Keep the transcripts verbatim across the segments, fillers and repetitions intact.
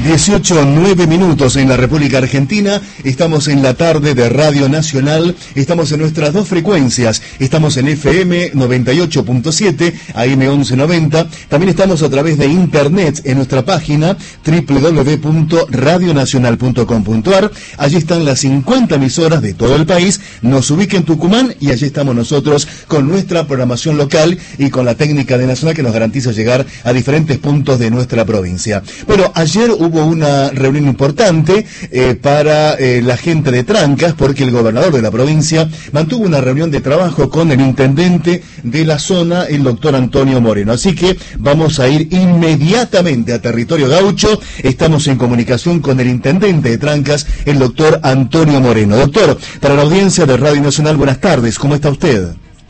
dieciocho, nueve minutos en la República Argentina. Estamos en la tarde de Radio Nacional. Estamos en nuestras dos frecuencias. Estamos en F M noventa y ocho punto siete, A M once noventa. También estamos a través de internet en nuestra página doble u doble u doble u punto radio nacional punto com punto a r. Allí están las cincuenta emisoras de todo el país. Nos ubica en Tucumán y allí estamos nosotros con nuestra programación local y con la técnica de Nacional que nos garantiza llegar a diferentes puntos de nuestra provincia. Bueno, ayer hubo una reunión importante eh, para eh, la gente de Trancas, porque el gobernador de la provincia mantuvo una reunión de trabajo con el intendente de la zona, el doctor Antonio Moreno. Así que vamos a ir inmediatamente a territorio gaucho. Estamos en comunicación con el intendente de Trancas, el doctor Antonio Moreno. Doctor, para la audiencia de Radio Nacional, buenas tardes, ¿cómo está usted?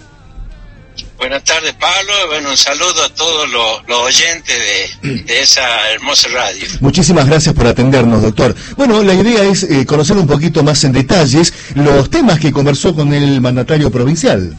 Buenas tardes, Pablo. Bueno, un saludo a todos los, los oyentes de, de esa hermosa radio. Muchísimas gracias por atendernos, doctor. Bueno, la idea es eh, conocer un poquito más en detalles los temas que conversó con el mandatario provincial.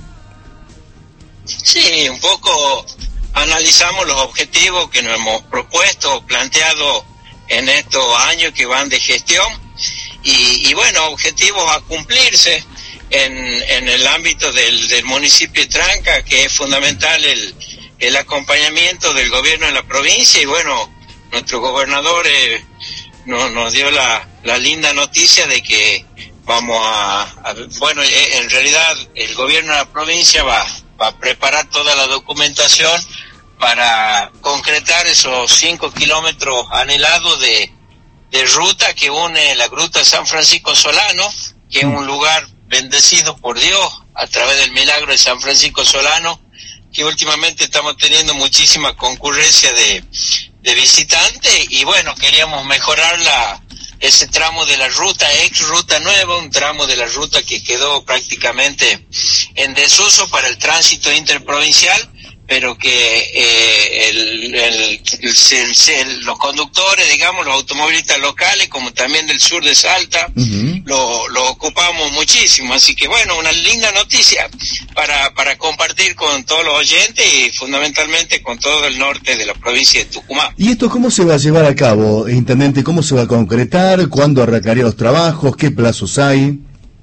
Sí, un poco analizamos los objetivos que nos hemos propuesto, planteado en estos años que van de gestión y, y bueno, objetivos a cumplirse. En, en el ámbito del, del municipio de Tranca, que es fundamental el, el acompañamiento del gobierno de la provincia, y bueno, nuestro gobernador eh, no, nos dio la, la linda noticia de que vamos a, a bueno, eh, en realidad el gobierno de la provincia va, va a preparar toda la documentación para concretar esos cinco kilómetros anhelados de, de ruta que une la Gruta San Francisco Solano, que es un lugar bendecido por Dios a través del milagro de San Francisco Solano, que últimamente estamos teniendo muchísima concurrencia de, de visitantes, y bueno, queríamos mejorar la, ese tramo de la ruta, ex ruta nueva, un tramo de la ruta que quedó prácticamente en desuso para el tránsito interprovincial, pero que eh, el, el, el, el, el, los conductores, digamos, los automovilistas locales, como también del sur de Salta, uh-huh. lo, lo ocupamos muchísimo. Así que bueno, una linda noticia para, para compartir con todos los oyentes y fundamentalmente con todo el norte de la provincia de Tucumán. ¿Y esto cómo se va a llevar a cabo, intendente? ¿Cómo se va a concretar? ¿Cuándo arrancaría los trabajos? ¿Qué plazos hay?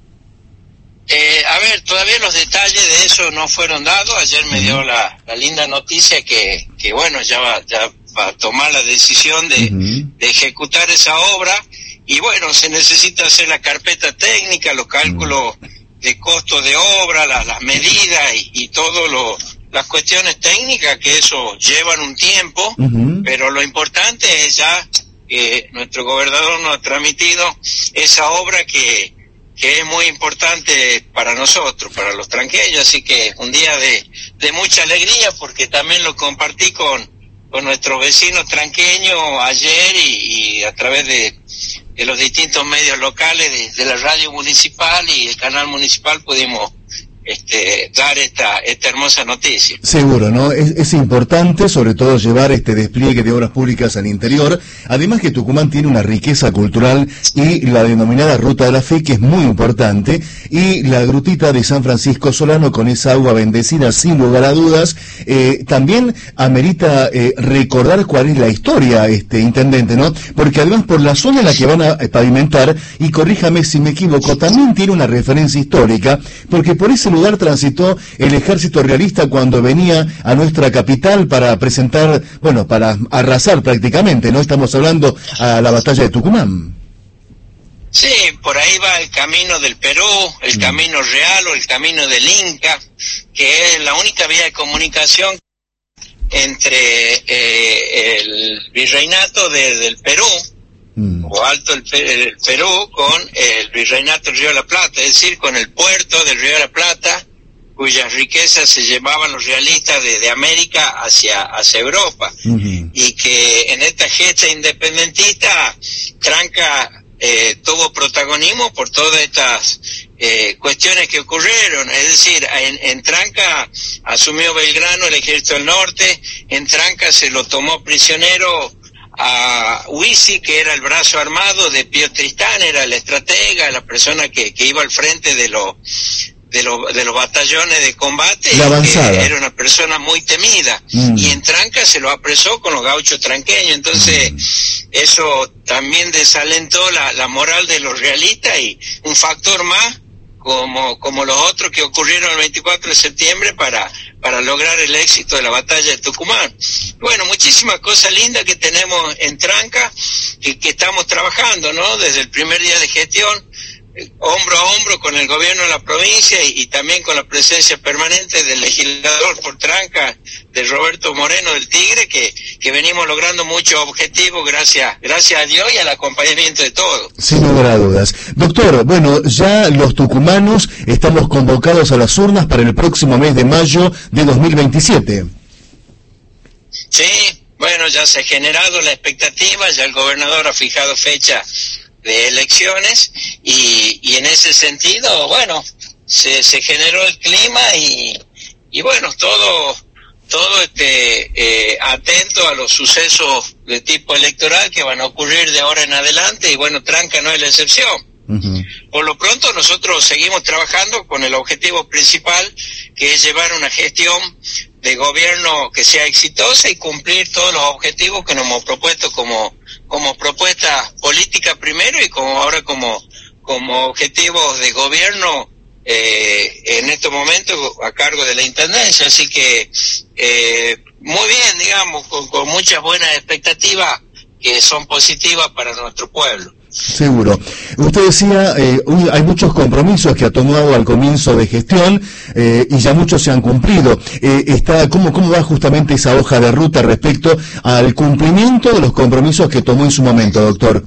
Eh, a ver, todavía los detalles de eso no fueron dados. Ayer me dio la, la linda noticia que, que bueno, ya va, ya va a tomar la decisión de, uh-huh. de ejecutar esa obra, y bueno, se necesita hacer la carpeta técnica, los cálculos uh-huh. de costo de obra, la, las medidas y, y todo lo, las cuestiones técnicas, que eso llevan un tiempo, uh-huh. pero lo importante es ya que nuestro gobernador nos ha transmitido esa obra que que es muy importante para nosotros, para los tranqueños, así que un día de, de mucha alegría, porque también lo compartí con, con nuestros vecinos tranqueños ayer y, y a través de, de los distintos medios locales, de, de la radio municipal y el canal municipal pudimos este, dar esta, esta hermosa noticia. Seguro, ¿no? Es, es importante, sobre todo, llevar este despliegue de obras públicas al interior. Además que Tucumán tiene una riqueza cultural y la denominada Ruta de la Fe, que es muy importante, y la Grutita de San Francisco Solano, con esa agua bendecida, sin lugar a dudas, eh, también amerita eh, recordar cuál es la historia, este intendente, ¿no? Porque además por la zona en la que van a pavimentar, y corríjame si me equivoco, también tiene una referencia histórica, porque por ese lugar transitó el ejército realista cuando venía a nuestra capital para presentar, bueno, para arrasar prácticamente, ¿no? Estamos hablando a la batalla de Tucumán. Sí, por ahí va el camino del Perú, el mm. camino real o el camino del Inca, que es la única vía de comunicación entre eh, el virreinato de, del Perú, Mm. o Alto el, el Perú, con el virreinato del Río de la Plata, es decir, con el puerto del Río de la Plata, cuyas riquezas se llevaban los realistas de, de América hacia, hacia Europa, uh-huh. y que en esta gesta independentista Tranca eh, tuvo protagonismo por todas estas eh, cuestiones que ocurrieron. Es decir, en, en Tranca asumió Belgrano el ejército del norte, en Tranca se lo tomó prisionero a Huisi, que era el brazo armado de Pío Tristán, era el estratega, la persona que, que iba al frente de los de los de los batallones de combate, la avanzada. Que era una persona muy temida, mm. y en Tranca se lo apresó con los gauchos tranqueños. Entonces mm. eso también desalentó la, la moral de los realistas y un factor más como como los otros que ocurrieron el veinticuatro de septiembre para para lograr el éxito de la batalla de Tucumán. Bueno, muchísimas cosas lindas que tenemos en Tranca y que estamos trabajando, ¿no? Desde el primer día de gestión, eh, hombro a hombro con el gobierno de la provincia y, y también con la presencia permanente del legislador por Tranca, de Roberto Moreno del Tigre, que, que venimos logrando muchos objetivos gracias, gracias a Dios y al acompañamiento de todos. Sin lugar a dudas. Doctor, bueno, ya los tucumanos estamos convocados a las urnas para el próximo mes de mayo de dos mil veintisiete. Sí, bueno, ya se ha generado la expectativa, ya el gobernador ha fijado fecha de elecciones y, y en ese sentido, bueno, se, se generó el clima y, y bueno, todo... todo este eh, atento a los sucesos de tipo electoral que van a ocurrir de ahora en adelante y bueno, Tranca no es la excepción. Uh-huh. Por lo pronto nosotros seguimos trabajando con el objetivo principal, que es llevar una gestión de gobierno que sea exitosa y cumplir todos los objetivos que nos hemos propuesto como como propuesta política primero y como ahora como como objetivos de gobierno Eh, en estos momentos a cargo de la Intendencia, así que eh, muy bien, digamos, con, con muchas buenas expectativas que son positivas para nuestro pueblo. Seguro. Usted decía, eh, hay muchos compromisos que ha tomado al comienzo de gestión eh, y ya muchos se han cumplido. Eh, está, ¿cómo, ¿Cómo va justamente esa hoja de ruta respecto al cumplimiento de los compromisos que tomó en su momento, doctor?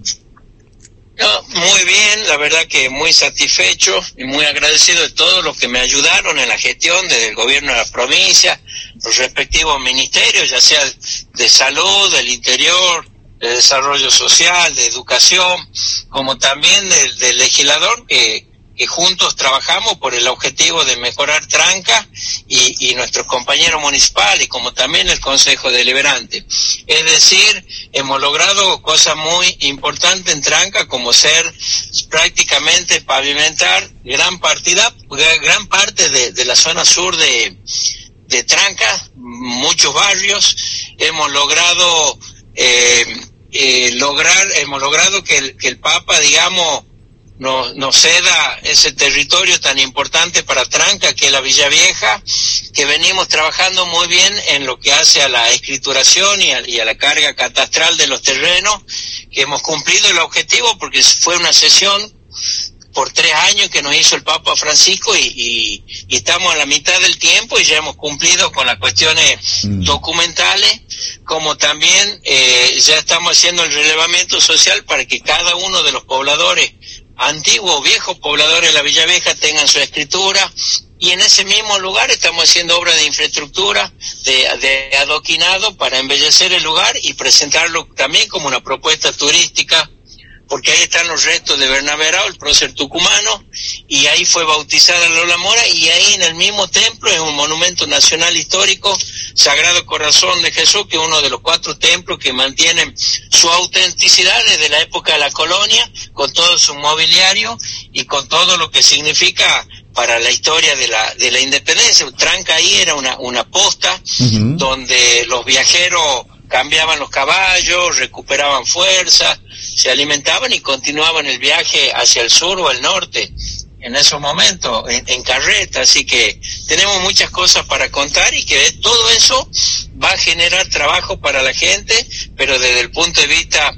No, muy bien, la verdad que muy satisfecho y muy agradecido de todos los que me ayudaron en la gestión desde el gobierno de la provincia, los respectivos ministerios, ya sea de salud, del interior, de desarrollo social, de educación, como también del, del legislador que, que juntos trabajamos por el objetivo de mejorar Tranca y, y nuestros compañeros municipales, como también el Consejo Deliberante. Es decir, hemos logrado cosas muy importantes en Tranca, como ser prácticamente pavimentar gran partida, gran parte de, de la zona sur de, de Tranca, muchos barrios. Hemos logrado eh, eh, lograr, hemos logrado que el, que el Papa, digamos, nos, nos ceda ese territorio tan importante para Tranca, que es la Villa Vieja, que venimos trabajando muy bien en lo que hace a la escrituración y a, y a la carga catastral de los terrenos, que hemos cumplido el objetivo porque fue una sesión por tres años que nos hizo el Papa Francisco y, y, y estamos a la mitad del tiempo y ya hemos cumplido con las cuestiones mm. documentales, como también eh, ya estamos haciendo el relevamiento social para que cada uno de los pobladores antiguos, viejos pobladores de la Villa Vieja tengan su escritura, y en ese mismo lugar estamos haciendo obras de infraestructura, de, de adoquinado para embellecer el lugar y presentarlo también como una propuesta turística, porque ahí están los restos de Bernabé Arao, el prócer tucumano, y ahí fue bautizada Lola Mora, y ahí en el mismo templo es un monumento nacional histórico, Sagrado Corazón de Jesús, que es uno de los cuatro templos que mantienen su autenticidad desde la época de la colonia, con todo su mobiliario y con todo lo que significa para la historia de la de la independencia. Tranca ahí era una, una posta uh-huh. donde los viajeros cambiaban los caballos, recuperaban fuerza, se alimentaban y continuaban el viaje hacia el sur o el norte en esos momentos, en, en carreta, así que tenemos muchas cosas para contar y que todo eso va a generar trabajo para la gente, pero desde el punto de vista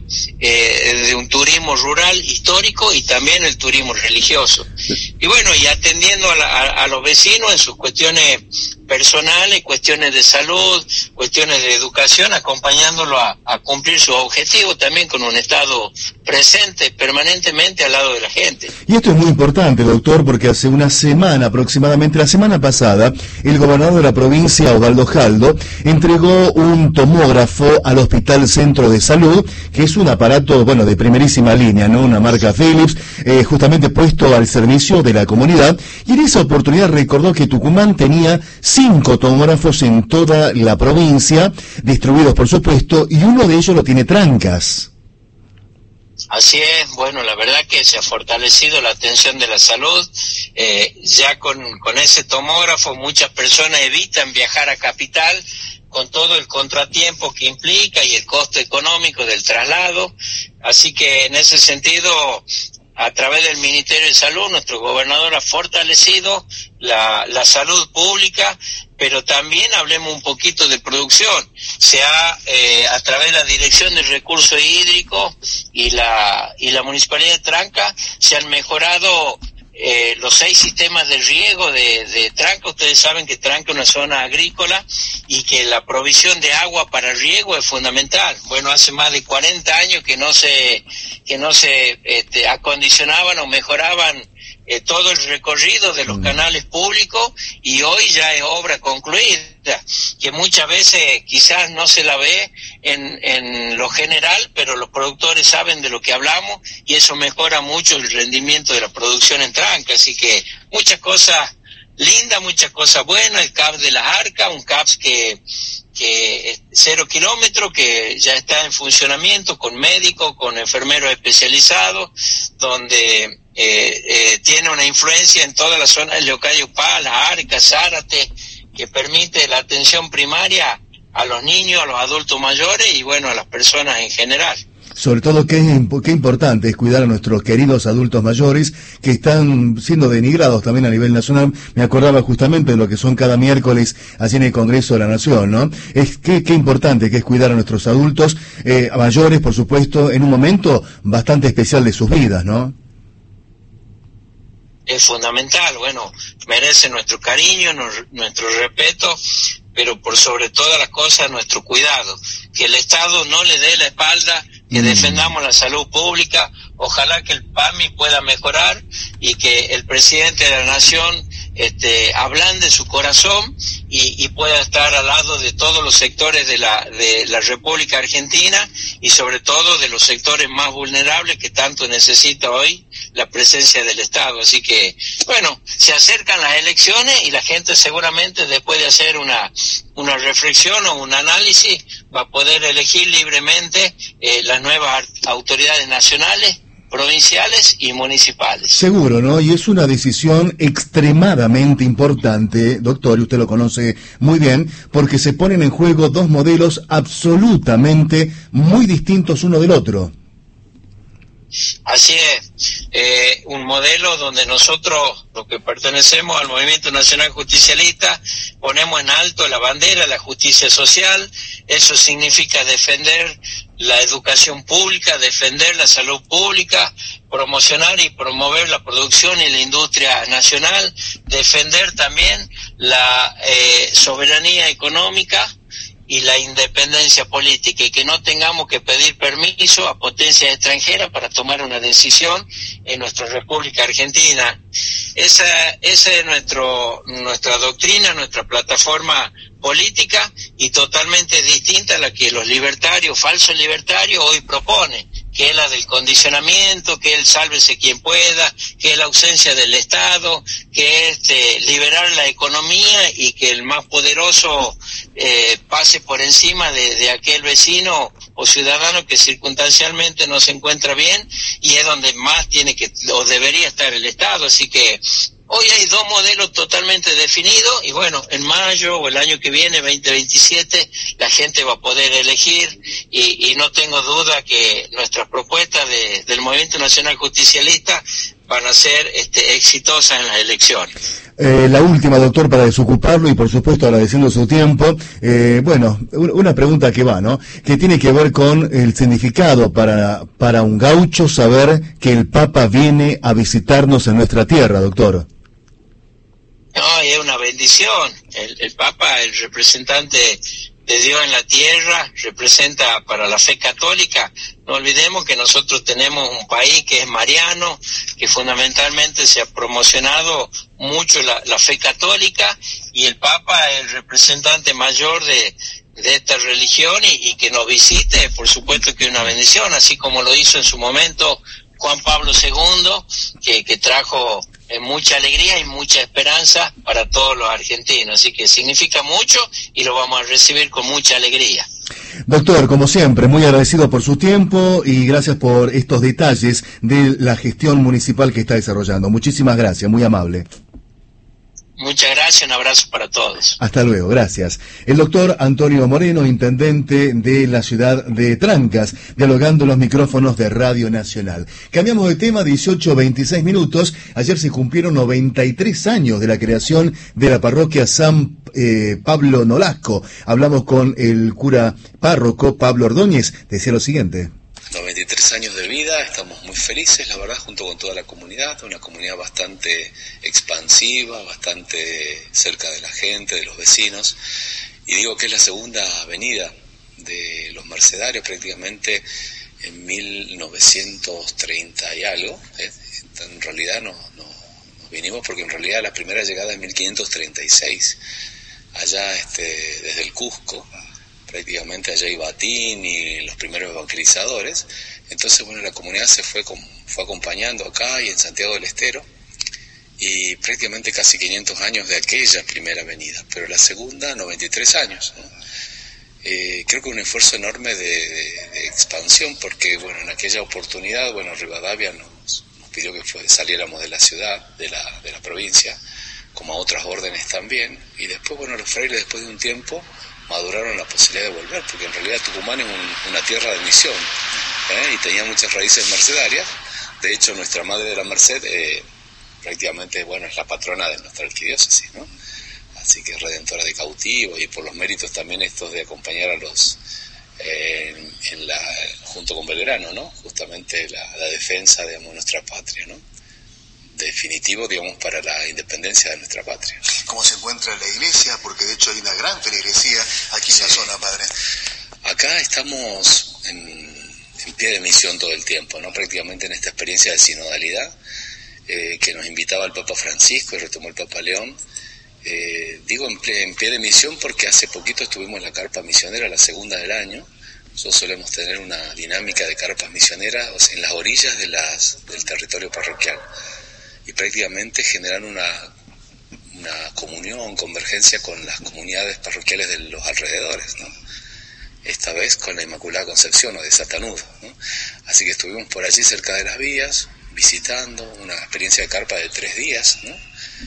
eh, de un turismo rural histórico y también el turismo religioso. Y bueno, y atendiendo a, la, a, a los vecinos en sus cuestiones personales, cuestiones de salud, cuestiones de educación, acompañándolo a, a cumplir sus objetivos también con un Estado presente permanentemente al lado de la gente. Y esto es muy importante, doctor, porque hace una semana aproximadamente, la semana pasada, el gobernador de la provincia, Osvaldo Jaldo, entregó un tomógrafo al Hospital Centro de Salud, que es un aparato, bueno, de primerísima línea, ¿no? Una marca Philips, eh, justamente puesto al servicio de la comunidad, y en esa oportunidad recordó que Tucumán tenía cinco tomógrafos en toda la provincia, distribuidos por supuesto, y uno de ellos lo tiene Trancas. Así es, bueno, la verdad que se ha fortalecido la atención de la salud, eh, ya con, con ese tomógrafo muchas personas evitan viajar a capital, con todo el contratiempo que implica y el costo económico del traslado. Así que en ese sentido, a través del Ministerio de Salud, nuestro gobernador ha fortalecido la, la salud pública, pero también hablemos un poquito de producción. Se ha, eh, a través de la Dirección de Recursos Hídricos y la, y la Municipalidad de Tranca, se han mejorado Eh, los seis sistemas de riego de, de Tranca. Ustedes saben que Tranca es una zona agrícola y que la provisión de agua para riego es fundamental. Bueno, hace más de cuarenta años que no se que no se este, acondicionaban o mejoraban eh, todo el recorrido de los canales públicos, y hoy ya es obra concluida, que muchas veces quizás no se la ve en, en lo general, pero los productores saben de lo que hablamos y eso mejora mucho el rendimiento de la producción en Tranca. Así que muchas cosas lindas, muchas cosas buenas. El C A P S de las Arcas, un C A P S que que es cero kilómetros, que ya está en funcionamiento con médicos, con enfermeros especializados, donde eh, eh, tiene una influencia en toda la zona de Leocadio Paz, Las Arcas, Zárate, que permite la atención primaria a los niños, a los adultos mayores y bueno, a las personas en general. Sobre todo, qué, qué importante es cuidar a nuestros queridos adultos mayores que están siendo denigrados también a nivel nacional. Me acordaba justamente de lo que son cada miércoles allí en el Congreso de la Nación, ¿no? Es qué, qué importante que es cuidar a nuestros adultos eh, mayores, por supuesto, en un momento bastante especial de sus vidas, ¿no? Es fundamental, bueno, merece nuestro cariño, no, nuestro respeto, pero por sobre todas las cosas nuestro cuidado, que el Estado no le dé la espalda, que mm. defendamos la salud pública. Ojalá que el P A M I pueda mejorar y que el presidente de la Nación este, ablande su corazón y, y pueda estar al lado de todos los sectores de la, de la República Argentina y sobre todo de los sectores más vulnerables que tanto necesita hoy la presencia del Estado. Así que, bueno, se acercan las elecciones y la gente seguramente después de hacer una, una reflexión o un análisis va a poder elegir libremente eh, las nuevas autoridades nacionales, provinciales y municipales. Seguro, ¿no? Y es una decisión extremadamente importante, doctor, y usted lo conoce muy bien, porque se ponen en juego dos modelos absolutamente muy distintos uno del otro. Así es, eh, un modelo donde nosotros, los que pertenecemos al Movimiento Nacional Justicialista, ponemos en alto la bandera de la justicia social. Eso significa defender la educación pública, defender la salud pública, promocionar y promover la producción y la industria nacional, defender también la eh, soberanía económica y la independencia política, y que no tengamos que pedir permiso a potencias extranjeras para tomar una decisión en nuestra República Argentina. Esa, esa es nuestro, nuestra doctrina, nuestra plataforma política, y totalmente distinta a la que los libertarios, falsos libertarios, hoy proponen, que es la del condicionamiento, que es el sálvese quien pueda, que es la ausencia del Estado, que es este, liberar la economía y que el más poderoso eh, pase por encima de, de aquel vecino o ciudadano que circunstancialmente no se encuentra bien, y es donde más tiene que o debería estar el Estado. Así que hoy hay dos modelos totalmente definidos y bueno, en mayo o el año que viene, veinte veintisiete, la gente va a poder elegir y, y no tengo duda que nuestras propuestas de, del Movimiento Nacional Justicialista van a ser este, exitosas en las elecciones. Eh, la última, doctor, para desocuparlo y por supuesto agradeciendo su tiempo, eh, bueno, una pregunta que va, ¿no? Que tiene que ver con el significado para, para un gaucho saber que el Papa viene a visitarnos en nuestra tierra, doctor. No, es una bendición. El, el Papa, el representante de Dios en la tierra, representa para la fe católica. No olvidemos que nosotros tenemos un país que es mariano, que fundamentalmente se ha promocionado mucho la, la fe católica, y el Papa es el representante mayor de, de esta religión, y, y que nos visite, por supuesto que es una bendición, así como lo hizo en su momento Juan Pablo segundo, que, que trajo eh, mucha alegría y mucha esperanza para todos los argentinos. Así que significa mucho y lo vamos a recibir con mucha alegría. Doctor, como siempre, muy agradecido por su tiempo y gracias por estos detalles de la gestión municipal que está desarrollando. Muchísimas gracias, muy amable. Muchas gracias, un abrazo para todos. Hasta luego, gracias. El doctor Antonio Moreno, intendente de la ciudad de Trancas, dialogando los micrófonos de Radio Nacional. Cambiamos de tema, dieciocho veintiséis minutos. Ayer se cumplieron noventa y tres años de la creación de la parroquia San eh, Pablo Nolasco. Hablamos con el cura párroco Pablo Ordóñez. Decía lo siguiente. noventa y tres años de vida, estamos muy felices, la verdad, junto con toda la comunidad, una comunidad bastante expansiva, bastante cerca de la gente, de los vecinos, y digo que es la segunda avenida de los Mercedarios, prácticamente en mil novecientos treinta y algo, ¿eh? En realidad no, no, nos vinimos porque en realidad la primera llegada es en mil quinientos treinta y seis, allá este, desde el Cusco, prácticamente allá iba Batín y los primeros evangelizadores. Entonces, bueno, la comunidad se fue, con, fue acompañando acá y en Santiago del Estero, y prácticamente casi quinientos años de aquella primera avenida, pero la segunda, noventa y tres años, ¿no? Eh, creo que un esfuerzo enorme de, de, de expansión, porque, bueno, en aquella oportunidad, bueno, Rivadavia nos, nos pidió que fue, saliéramos de la ciudad, de la, de la provincia, como a otras órdenes también, y después, bueno, los frailes, después de un tiempo, maduraron la posibilidad de volver, porque en realidad Tucumán es un, una tierra de misión, ¿eh? Y tenía muchas raíces mercedarias. De hecho, nuestra Madre de la Merced eh, prácticamente, bueno, es la patrona de nuestra arquidiócesis, ¿no? Así que es redentora de cautivos, y por los méritos también estos de acompañar a los eh, en, en la, junto con Belgrano, ¿no? Justamente la, la defensa, digamos, de nuestra patria, ¿no? Definitivo, digamos, para la independencia de nuestra patria. ¿Cómo se encuentra la iglesia? Porque de hecho hay una gran feligresía aquí sí. en la zona, padre. Acá estamos en, en pie de misión todo el tiempo, ¿no? Prácticamente en esta experiencia de sinodalidad eh, que nos invitaba el Papa Francisco y retomó el Papa León. Eh, digo en, en pie de misión porque hace poquito estuvimos en la carpa misionera, la segunda del año. Nosotros solemos tener una dinámica de carpas misioneras, o sea, en las orillas de las, del territorio parroquial, y prácticamente generar una, una comunión, convergencia con las comunidades parroquiales de los alrededores, ¿no? Esta vez con la Inmaculada Concepción o de Satanudo, ¿no? Así que estuvimos por allí cerca de las vías, visitando, una experiencia de carpa de tres días, ¿no?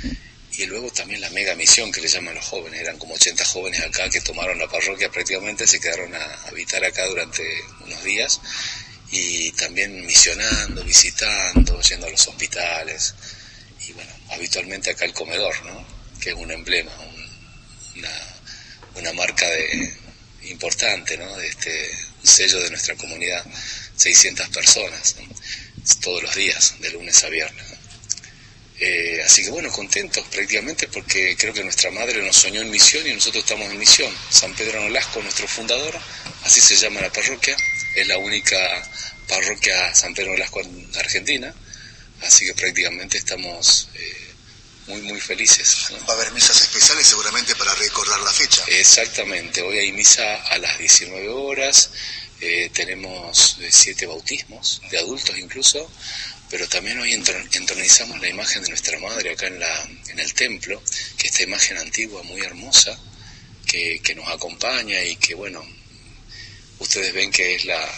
Y luego también la mega misión que le llaman los jóvenes, eran como ochenta jóvenes acá que tomaron la parroquia, prácticamente se quedaron a habitar acá durante unos días, y también misionando, visitando, yendo a los hospitales, y bueno, habitualmente acá el comedor, ¿no? Que es un emblema, un, una, una marca de, importante, ¿no? De este un sello de nuestra comunidad, seiscientas personas, ¿no? Todos los días, de lunes a viernes, ¿no? Eh, así que bueno, contentos prácticamente porque creo que nuestra madre nos soñó en misión y nosotros estamos en misión. San Pedro Nolasco, nuestro fundador, así se llama la parroquia, es la única parroquia San Pedro Nolasco en Argentina, así que prácticamente estamos eh, muy muy felices, ¿no? Va a haber misas especiales seguramente para recordar la fecha. Exactamente, hoy hay misa a las diecinueve horas, eh, tenemos eh, siete bautismos, de adultos incluso, pero también hoy entronizamos la imagen de nuestra madre acá en la en el templo, que esta imagen antigua muy hermosa, que, que nos acompaña y que bueno, ustedes ven que es la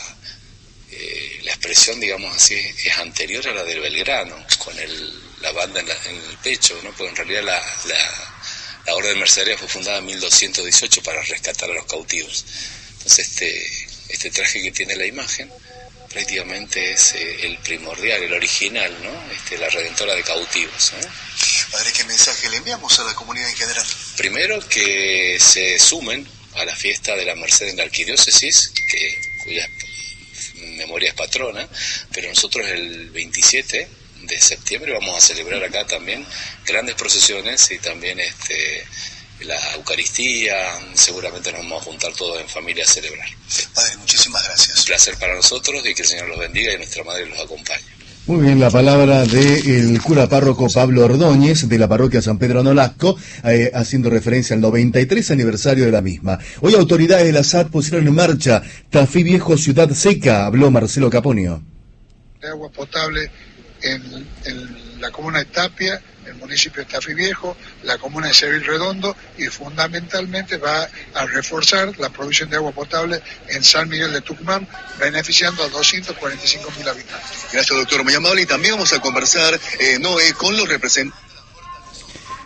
eh, la expresión, digamos así, es anterior a la del Belgrano, con el, la banda en, la, en el pecho, ¿no? Porque en realidad la, la, la Orden Mercedaria fue fundada en mil doscientos dieciocho para rescatar a los cautivos. Entonces este, este traje que tiene la imagen prácticamente es eh, el primordial, el original, ¿no? Este, la redentora de cautivos, ¿eh? Padre, ¿qué mensaje le enviamos a la comunidad en general? Primero, que se sumen a la fiesta de la Merced en la arquidiócesis, que, cuya memoria es patrona, pero nosotros el veintisiete de septiembre vamos a celebrar acá también grandes procesiones y también este la Eucaristía, seguramente nos vamos a juntar todos en familia a celebrar. Padre, muchísimas gracias. Un placer para nosotros y que el Señor los bendiga y nuestra Madre los acompañe. Muy bien, la palabra del cura párroco Pablo Ordóñez, de la parroquia San Pedro Nolasco, eh, haciendo referencia al noventa y tres aniversario de la misma. Hoy autoridades de la S A D pusieron en marcha Tafí Viejo Ciudad Seca, habló Marcelo Caponio. De agua potable en, en la comuna de Tapia, el municipio de Tafí Viejo, la comuna de Seville Redondo, y fundamentalmente va a reforzar la provisión de agua potable en San Miguel de Tucumán, beneficiando a doscientos cuarenta y cinco mil habitantes. Gracias, doctor, muy amable. Y también vamos a conversar eh, no, eh, con los representantes.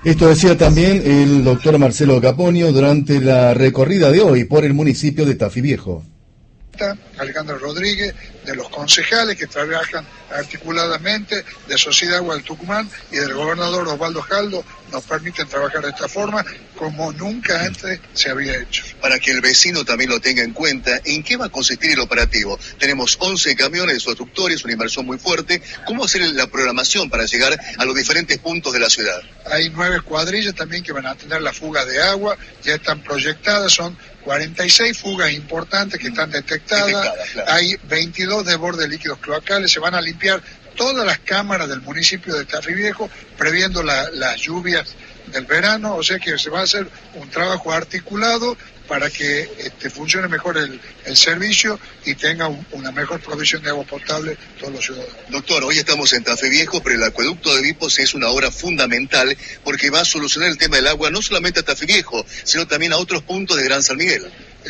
Esto decía también el doctor Marcelo Caponio durante la recorrida de hoy por el municipio de Tafí Viejo. Alejandro Rodríguez, de los concejales que trabajan articuladamente, de Sociedad Agua del Tucumán y del gobernador Osvaldo Jaldo, nos permiten trabajar de esta forma como nunca antes se había hecho. Para que el vecino también lo tenga en cuenta, ¿en qué va a consistir el operativo? Tenemos once camiones obstructores, una inversión muy fuerte. ¿Cómo hacer la programación para llegar a los diferentes puntos de la ciudad? Hay nueve cuadrillas también que van a tener la fuga de agua, ya están proyectadas, son cuarenta y seis fugas importantes que están detectadas, detectadas claro. Hay veintidós desbordes de líquidos cloacales, se van a limpiar todas las cámaras del municipio de Tafí Viejo, previendo la, las lluvias del verano, o sea que se va a hacer un trabajo articulado para que este, funcione mejor el, el servicio y tenga un, una mejor provisión de agua potable todos los ciudadanos. Doctor, hoy estamos en Tafí Viejo, pero el acueducto de Vipos es una obra fundamental porque va a solucionar el tema del agua no solamente a Tafí Viejo, sino también a otros puntos de Gran San Miguel.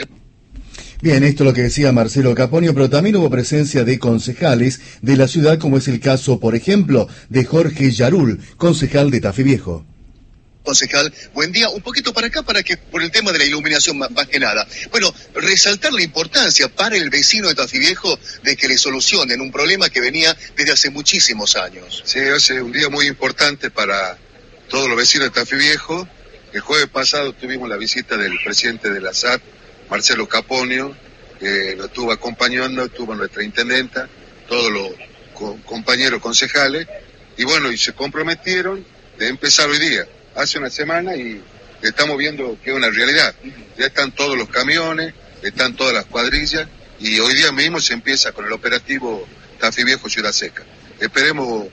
Bien, esto es lo que decía Marcelo Caponio, pero también hubo presencia de concejales de la ciudad, como es el caso, por ejemplo, de Jorge Yarul, concejal de Tafí Viejo. Concejal, buen día. Un poquito para acá, para que por el tema de la iluminación más, más que nada. Bueno, resaltar la importancia para el vecino de Tafí Viejo de que le solucionen un problema que venía desde hace muchísimos años. Sí, es un día muy importante para todos los vecinos de Tafí Viejo. El jueves pasado tuvimos la visita del presidente de la S A T, Marcelo Caponio, que lo estuvo acompañando, estuvo nuestra intendenta, todos los co- compañeros concejales, y bueno, y se comprometieron de empezar hoy día. Hace una semana y estamos viendo que es una realidad. Ya están todos los camiones, están todas las cuadrillas y hoy día mismo se empieza con el operativo Tafí Viejo Ciudad Seca. Esperemos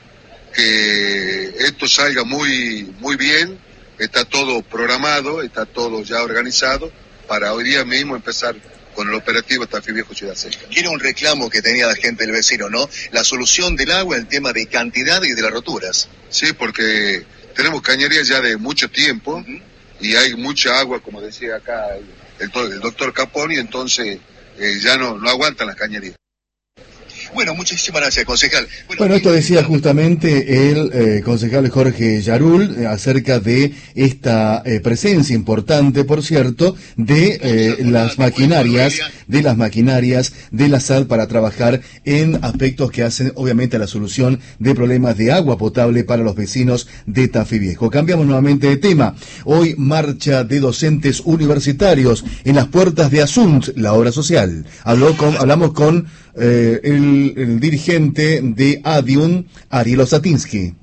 que esto salga muy, muy bien, está todo programado, está todo ya organizado para hoy día mismo empezar con el operativo Tafí Viejo Ciudad Seca. Era un reclamo que tenía la gente del vecino, ¿no? La solución del agua, el tema de cantidad y de las roturas. Sí, porque tenemos cañerías ya de mucho tiempo uh-huh. y hay mucha agua, como decía acá el, el, el doctor Caponi, entonces eh, ya no, no aguantan las cañerías. Bueno, muchísimas gracias, concejal. Bueno, bueno esto decía justamente el eh, concejal Jorge Yarul eh, acerca de esta eh, presencia importante, por cierto, de eh, las maquinarias, de las maquinarias de la S A D para trabajar en aspectos que hacen, obviamente, a la solución de problemas de agua potable para los vecinos de Tafí Viejo. Cambiamos nuevamente de tema. Hoy marcha de docentes universitarios en las puertas de Asunt, la obra social. Habló con, hablamos con eh, el el dirigente de ADIUN, Ariel Osatinsky.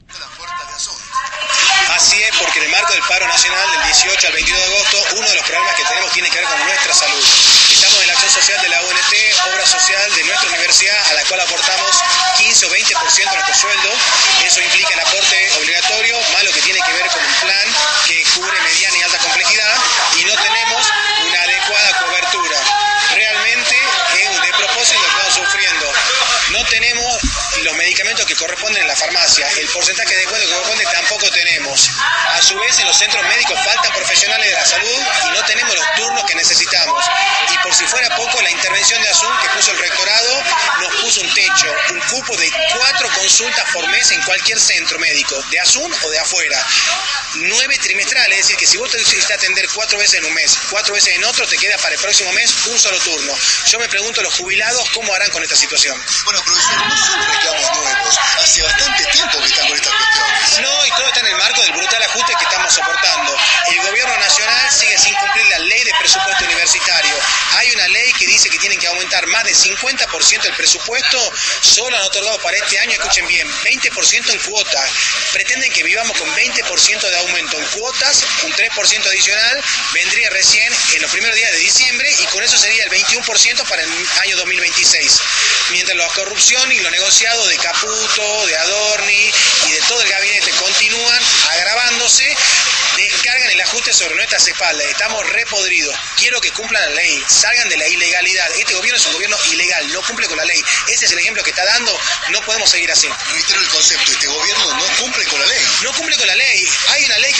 Así es, porque en el marco del paro nacional del dieciocho al veintidós de agosto, uno de los problemas que tenemos tiene que ver con nuestra salud. Estamos en la acción social de la U N T, obra social de nuestra universidad, a la cual aportamos quince o veinte por ciento de nuestro sueldo. Eso implica el aporte obligatorio, más lo que tiene que ver con un plan que cubre mediana y alta complejidad, y no tenemos una adecuada cobertura. Realmente es un despropósito que estamos sufriendo. No tenemos los medicamentos que corresponden en la farmacia, el porcentaje de descuento que corresponde tampoco tenemos. A su vez, en los centros médicos faltan profesionales de la salud y no tenemos los turnos que necesitamos. Y por si fuera poco, la intervención de Asun que puso el rectorado nos puso un techo, un cupo de cuatro consultas por mes en cualquier centro médico, de Asun o de afuera. Nueve trimestrales, es decir, que si vos te necesitas atender cuatro veces en un mes, cuatro veces en otro, te queda para el próximo mes un solo turno. Yo me pregunto a los jubilados cómo harán con esta situación. Bueno, profesor, no son reclamos nuevos. Hace bastante tiempo que están con estas cuestiones. No, y todo está en el marco del brutal ajuste que estamos soportando. El gobierno nacional sigue sin cumplir la ley de presupuesto universitario. Hay una ley que dice que tienen que aumentar más del cincuenta por ciento del presupuesto. Solo han otorgado para este año, escuchen bien, veinte por ciento en cuotas. Pretenden que vivamos con veinte por ciento de aumento en cuotas, un tres por ciento adicional vendría recién en los primeros días de diciembre y con eso sería el veintiuno por ciento para el año dos mil veintiséis. Mientras la corrupción y lo negociado de Caputo, de Adorni y de todo el gabinete continúan agravándose, descargan el ajuste sobre nuestras espaldas. Estamos repodridos. Quiero que cumplan la ley, salgan de la ilegalidad. Este gobierno es un gobierno ilegal, no cumple con la ley. Ese es el ejemplo que está dando. No podemos seguir así. Reitero el concepto, este gobierno no cumple con la ley. No cumple con la ley. Hay una ley que votó el Congreso.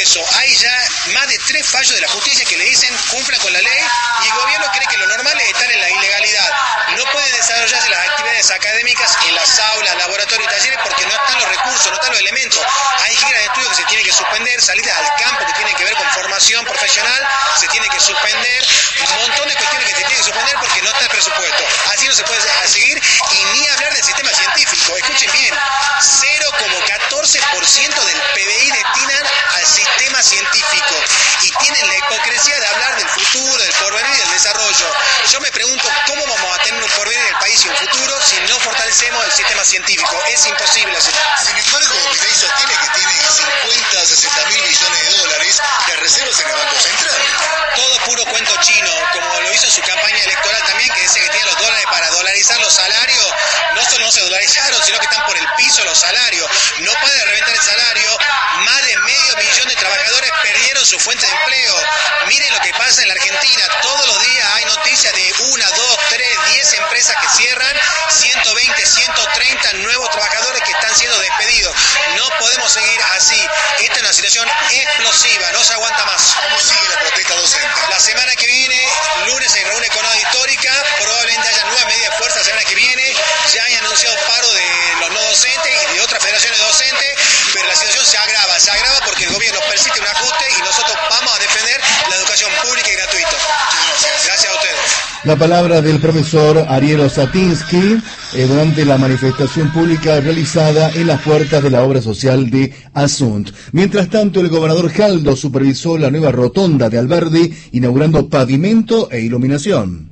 eso, hay ya más de tres fallos de la justicia que le dicen cumpla con la ley, y el gobierno cree que lo normal es estar en la ilegalidad. No pueden desarrollarse las actividades académicas en las aulas, laboratorios y talleres porque no están los recursos, no están los elementos. Hay giras de estudio que se tienen que suspender, salidas al campo que tienen que ver con formación profesional, se tiene que suspender, un montón de cuestiones que se tienen que suspender porque no está el presupuesto. Así no se puede seguir, y ni hablar del sistema científico. Escuchen bien, cero coma catorce por ciento del P B I destinan al sistema científico, y tienen la hipocresía de hablar del futuro, del porvenir y del desarrollo. Yo me pregunto, ¿cómo vamos a tener un porvenir en el país y un futuro si no fortalecemos el sistema científico? Es imposible así. Sin embargo, Milei sostiene que tiene cincuenta, sesenta mil millones de dólares de reservas en el Banco Central. Todo puro cuento chino, como lo hizo en su campaña electoral también, que decía que tenía los dólares para dolarizar los salarios. No solo no se dolarizaron, sino que están por el piso los salarios. No puede reventar el salario. Más de medio millón de trabajadores perdieron su fuente de empleo. Miren lo que pasa en la Argentina. Todos los días hay noticias de una, dos, tres, diez empresas que cierran, ciento veinte, ciento treinta nuevos trabajadores que están siendo despedidos. No podemos seguir así. Esta es una situación explosiva, no se aguanta más. ¿Cómo sigue la protesta docente? La semana que viene, lunes, se reúne con una histórica, probablemente haya nueva medida de fuerza la semana que viene. Ya hay anunciado paro de los no docentes y de otras federaciones docentes, pero la situación se agrava, se agrava porque el gobierno persiste un ajuste y nosotros vamos a defender la educación pública y gratuita. Gracias a ustedes. La palabra del profesor Ariel Osatinsky eh, durante la manifestación pública realizada en las puertas de la obra social de Asunt. Mientras tanto, el gobernador Jaldo supervisó la nueva rotonda de Alberdi, inaugurando pavimento e iluminación.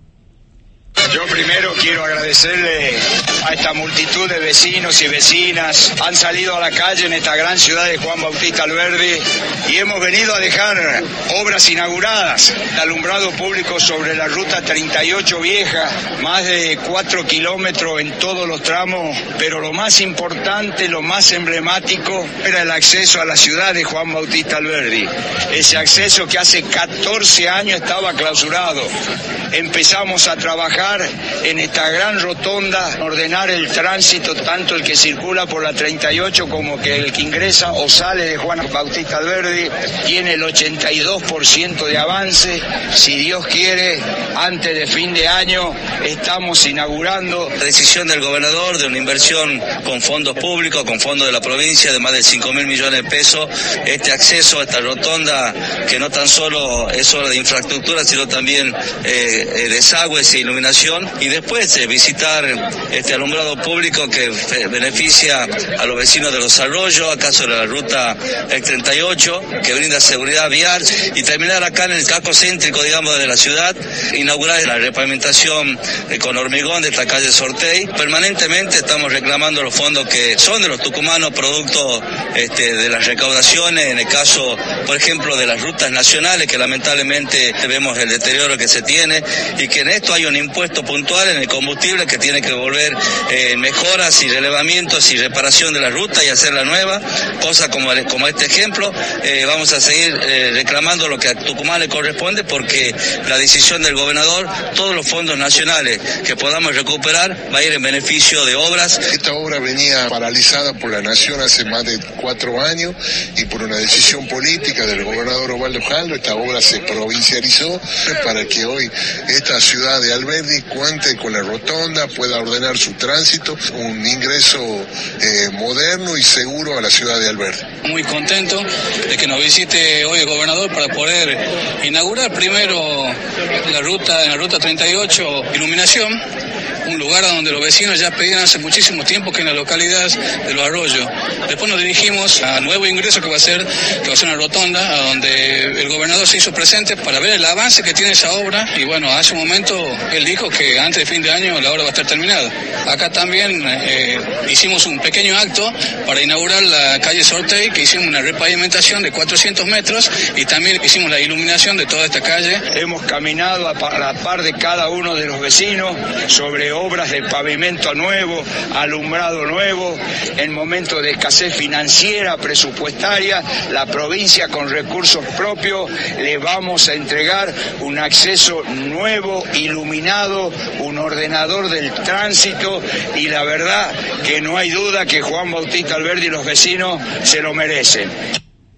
Yo primero quiero agradecerle a esta multitud de vecinos y vecinas. Han salido a la calle en esta gran ciudad de Juan Bautista Alberdi y hemos venido a dejar obras inauguradas. Alumbrado público sobre la ruta treinta y ocho vieja, más de cuatro kilómetros en todos los tramos, pero lo más importante, lo más emblemático era el acceso a la ciudad de Juan Bautista Alberdi. Ese acceso que hace catorce años estaba clausurado. Empezamos a trabajar en esta gran rotonda, ordenar el tránsito, tanto el que circula por la treinta y ocho como que el que ingresa o sale de Juan Bautista Alberdi. Tiene el ochenta y dos por ciento de avance. Si Dios quiere, antes de fin de año estamos inaugurando. La decisión del gobernador de una inversión con fondos públicos, con fondos de la provincia de más de cinco mil millones de pesos, este acceso a esta rotonda que no tan solo es obra de infraestructura, sino también eh, eh, desagües e iluminación, y después eh, visitar este alumbrado público que eh, beneficia a los vecinos de los arroyos, acaso de la ruta treinta y ocho, que brinda seguridad vial, y terminar acá en el casco céntrico, digamos, de la ciudad, inaugurar la repavimentación eh, con hormigón de esta calle Sortey. Permanentemente estamos reclamando los fondos que son de los tucumanos, producto este, de las recaudaciones, en el caso, por ejemplo, de las rutas nacionales, que lamentablemente vemos el deterioro que se tiene, y que en esto hay un impuesto puntual en el combustible que tiene que volver eh, mejoras y relevamientos y reparación de la ruta y hacerla nueva, cosa como, como este ejemplo. Eh, vamos a seguir eh, reclamando lo que a Tucumán le corresponde, porque la decisión del gobernador, todos los fondos nacionales que podamos recuperar va a ir en beneficio de obras. Esta obra venía paralizada por la nación hace más de cuatro años y por una decisión política del gobernador Osvaldo Jaldo, esta obra se provincializó para que hoy esta ciudad de Alberdi cuente con la rotonda, pueda ordenar su tránsito, un ingreso eh, moderno y seguro a la ciudad de Alberdi. Muy contento de que nos visite hoy el gobernador para poder inaugurar primero la ruta, en la ruta treinta y ocho, iluminación, un lugar donde los vecinos ya pedían hace muchísimo tiempo, que en la localidad de Los Arroyos. Después nos dirigimos al nuevo ingreso que va a ser, que va a ser una rotonda, a donde el gobernador se hizo presente para ver el avance que tiene esa obra, y bueno, hace un momento él dijo que antes de fin de año la obra va a estar terminada. Acá también eh, hicimos un pequeño acto para inaugurar la calle Sortey, que hicimos una repavimentación de cuatrocientos metros, y también hicimos la iluminación de toda esta calle. Hemos caminado a la par de cada uno de los vecinos sobre obras de pavimento nuevo, alumbrado nuevo. En momentos de escasez financiera, presupuestaria, la provincia con recursos propios le vamos a entregar un acceso nuevo, iluminado, un ordenador del tránsito, y la verdad que no hay duda que Juan Bautista Alberdi y los vecinos se lo merecen.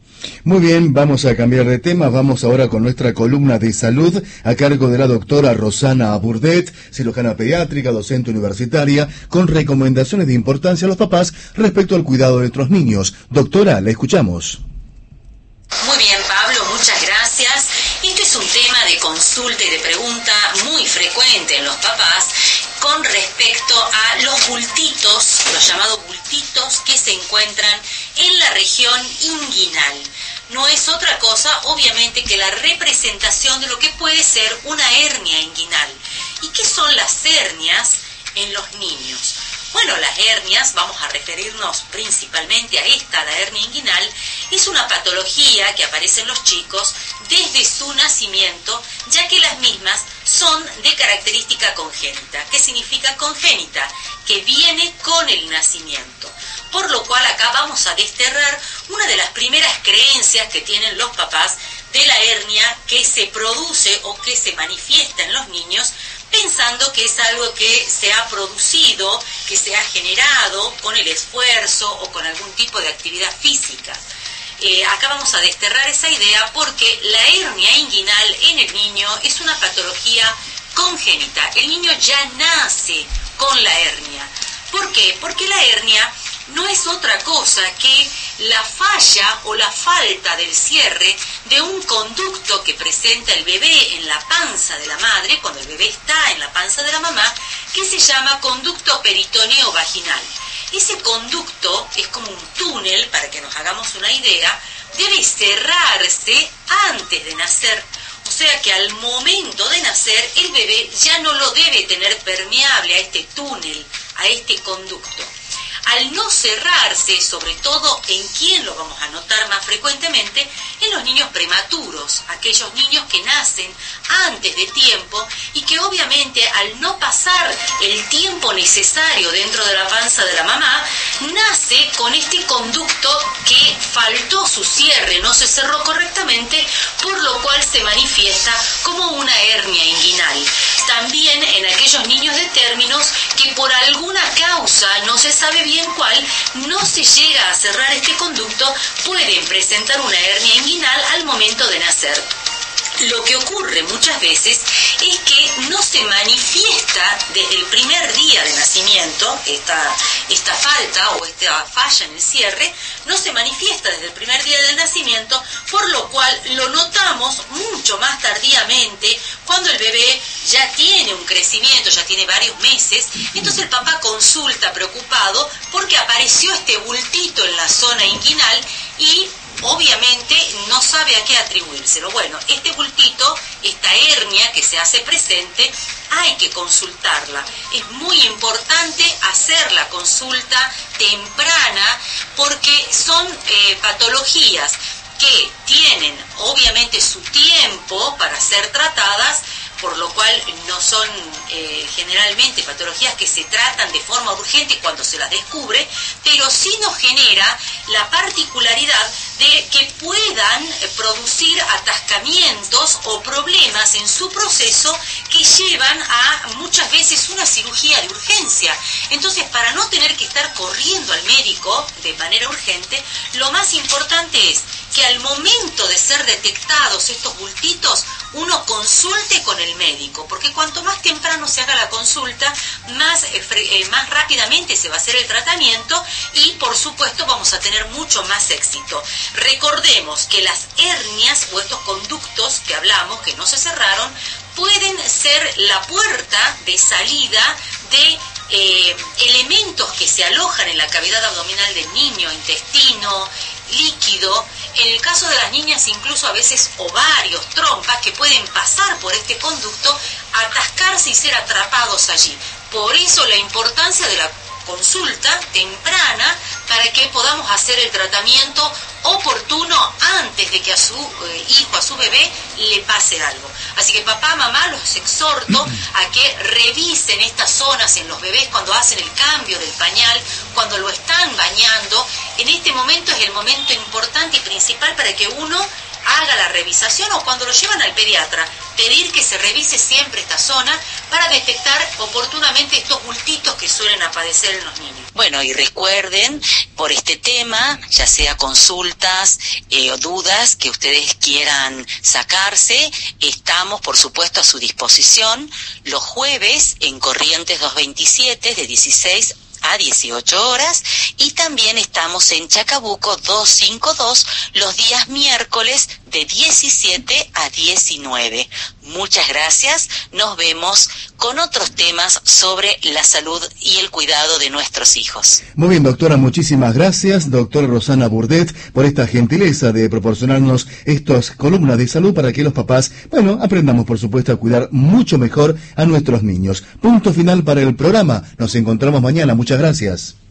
Muy bien, vamos a cambiar de tema, vamos ahora con nuestra columna de salud a cargo de la doctora Rosana Burdet, cirujana pediátrica, docente universitaria, con recomendaciones de importancia a los papás respecto al cuidado de nuestros niños. Doctora, la escuchamos. Muy bien, Pablo, muchas gracias. Este es un tema de consulta y de pregunta muy frecuente en los papás con respecto a los bultitos, los llamados bultitos que se encuentran en la región inguinal. No es otra cosa, obviamente, que la representación de lo que puede ser una hernia inguinal. ¿Y qué son las hernias en los niños? Bueno, las hernias, vamos a referirnos principalmente a esta, la hernia inguinal, es una patología que aparece en los chicos desde su nacimiento, ya que las mismas son de característica congénita. ¿Qué significa congénita? Que viene con el nacimiento. Por lo cual acá vamos a desterrar una de las primeras creencias que tienen los papás de la hernia que se produce o que se manifiesta en los niños, pensando que es algo que se ha producido, que se ha generado con el esfuerzo o con algún tipo de actividad física. Eh, acá vamos a desterrar esa idea porque la hernia inguinal en el niño es una patología congénita. El niño ya nace con la hernia. ¿Por qué? Porque la hernia no es otra cosa que la falla o la falta del cierre de un conducto que presenta el bebé en la panza de la madre, cuando el bebé está en la panza de la mamá, que se llama conducto peritoneo vaginal. Ese conducto es como un túnel, para que nos hagamos una idea, debe cerrarse antes de nacer. O sea que al momento de nacer, el bebé ya no lo debe tener permeable a este túnel, a este conducto. Al no cerrarse, sobre todo en quién lo vamos a notar más frecuentemente, en los niños prematuros, aquellos niños que nacen antes de tiempo y que obviamente al no pasar el tiempo necesario dentro de la panza de la mamá, nace con este conducto que faltó su cierre, no se cerró correctamente, por lo cual se manifiesta como una hernia inguinal. También en aquellos niños de términos que por alguna causa, no se sabe bien cuál, no se llega a cerrar este conducto, pueden presentar una hernia inguinal al momento de nacer. Lo que ocurre muchas veces es que no se manifiesta desde el primer día de nacimiento, esta, esta falta o esta falla en el cierre, no se manifiesta desde el primer día del nacimiento, por lo cual lo notamos mucho más tardíamente, cuando el bebé ya tiene un crecimiento, ya tiene varios meses. Entonces el papá consulta preocupado porque apareció este bultito en la zona inguinal y obviamente no sabe a qué atribuírselo. Bueno, este bultito, esta hernia que se hace presente, hay que consultarla. Es muy importante hacer la consulta temprana porque son eh, patologías que tienen obviamente su tiempo para ser tratadas, por lo cual no son eh, generalmente patologías que se tratan de forma urgente cuando se las descubre, pero sí nos genera la particularidad de que puedan producir atascamientos o problemas en su proceso que llevan a muchas veces una cirugía de urgencia. Entonces, para no tener que estar corriendo al médico de manera urgente, lo más importante es que al momento de ser detectados estos bultitos, uno consulte con el médico, porque cuanto más temprano se haga la consulta, más, eh, más rápidamente se va a hacer el tratamiento y, por supuesto, vamos a tener mucho más éxito. Recordemos que las hernias o estos conductos que hablamos, que no se cerraron, pueden ser la puerta de salida de eh, elementos que se alojan en la cavidad abdominal del niño, intestino, líquido. En el caso de las niñas, incluso a veces ovarios, trompas, que pueden pasar por este conducto, atascarse y ser atrapados allí. Por eso la importancia de la consulta temprana para que podamos hacer el tratamiento oportuno antes de que a su eh, hijo, a su bebé, le pase algo. Así que papá, mamá, los exhorto a que revisen estas zonas en los bebés cuando hacen el cambio del pañal, cuando lo están bañando. En este momento es el momento importante y principal para que uno haga la revisación, o cuando lo llevan al pediatra, pedir que se revise siempre esta zona para detectar oportunamente estos bultitos que suelen aparecer en los niños. Bueno, y recuerden, por este tema, ya sea consultas eh, o dudas que ustedes quieran sacarse, estamos por supuesto a su disposición los jueves en Corrientes doscientos veintisiete de dieciséis a dieciocho horas, y también estamos en Chacabuco doscientos cincuenta y dos los días miércoles de diecisiete a diecinueve. Muchas gracias, nos vemos con otros temas sobre la salud y el cuidado de nuestros hijos. Muy bien, doctora, muchísimas gracias, doctora Rosana Burdet, por esta gentileza de proporcionarnos estas columnas de salud para que los papás, bueno, aprendamos por supuesto a cuidar mucho mejor a nuestros niños. Punto final para el programa, nos encontramos mañana, muchas gracias.